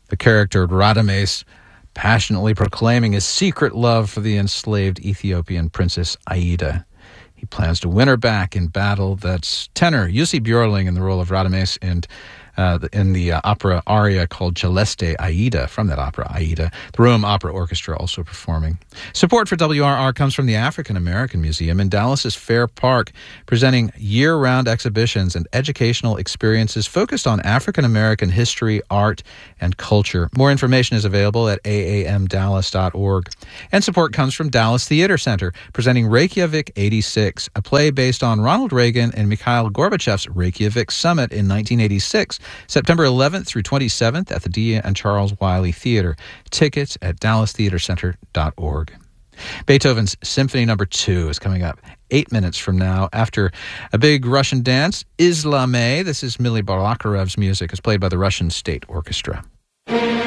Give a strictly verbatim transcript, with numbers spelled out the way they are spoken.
The character Radames passionately proclaiming his secret love for the enslaved Ethiopian princess Aida. He plans to win her back in battle. That's tenor Jussi Björling in the role of Radames, and uh, in the uh, opera aria called Celeste Aida, from that opera, Aida. The Rome Opera Orchestra also performing. Support for W R R comes from the African American Museum in Dallas's Fair Park, presenting year-round exhibitions and educational experiences focused on African American history, art, and culture. More information is available at a a m dallas dot org. And support comes from Dallas Theater Center, presenting Reykjavik eighty-six, a play based on Ronald Reagan and Mikhail Gorbachev's Reykjavik Summit in nineteen eighty-six, September eleventh through twenty-seventh at the Dia and Charles Wiley Theater. Tickets at dallas theater center dot org. Beethoven's Symphony Number two is coming up eight minutes from now after a big Russian dance, Isla May. This is Mili Balakarev's music. It's played by the Russian State Orchestra.